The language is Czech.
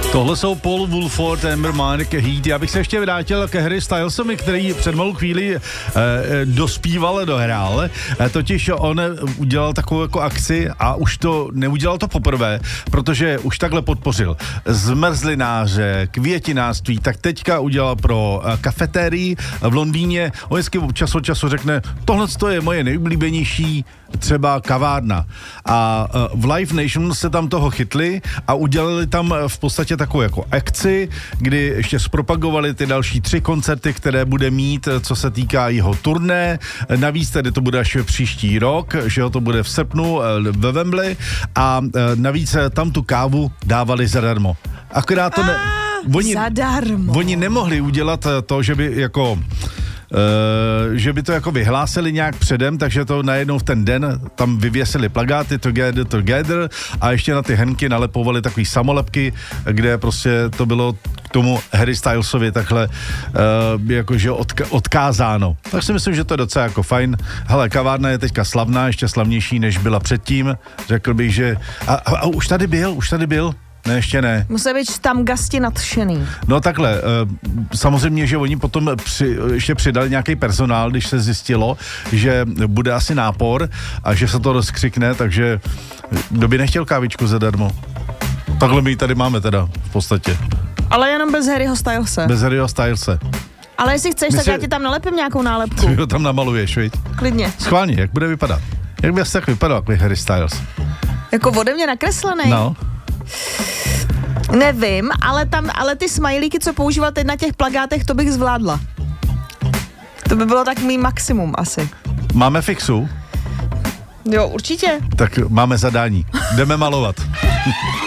Tohle jsou Paul Woolford, Amber Mark, Heat. Já bych se ještě vrátil ke Harry Stylesovi, který před malou chvíli dospíval, dohrál. Totiž on udělal takovou jako akci a už to neudělal to poprvé, protože už takhle podpořil zmrzlináře, květinářství, tak teďka udělal pro kafetérii v Londýně. On vždycky od času řekne, tohle je moje nejoblíbenější třeba kavárna. A v Live Nation se tam toho chytli a udělali tam v podstatě takovou jako akci, kdy ještě zpropagovali ty další 3 koncerty, které bude mít, co se týká jeho turné. Navíc tedy to bude až příští rok, že to bude v srpnu ve Wembley a navíc tam tu kávu dávali zadarmo. Akorát to zadarmo. Oni nemohli udělat to, že by jako že by to jako vyhlásili nějak předem, takže to najednou v ten den tam vyvěsili plakáty together a ještě na ty henky nalepovali takový samolepky, kde prostě to bylo k tomu Harry Stylesovi takhle jakože odkázáno. Tak si myslím, že to je docela jako fajn. Hele, kavárna je teďka slavná, ještě slavnější, než byla předtím. Řekl bych, že a už tady byl. Ne, ještě ne. Musí být tam gasti nadšený. No takhle, samozřejmě, že oni potom ještě přidali nějaký personál, když se zjistilo, že bude asi nápor a že se to rozkřikne, takže kdo by nechtěl kávičku zadarmo. Takhle my ji tady máme teda v podstatě. Ale jenom bez Harryho Stylese. Bez Harryho Stylese. Ale jestli chceš, tak já ti tam nalepím nějakou nálepku. Ty ho tam namaluješ, viď? Klidně. Schválně, jak bude vypadat? Jak by asi tak vypadal, jako Harry Styles? Jako ode mě nakreslený? No. Nevím, ale ty smajlíky, co používal teď na těch plakátech, to bych zvládla. To by bylo tak mý maximum asi. Máme fixu? Jo, určitě. Tak máme zadání. Jdeme malovat.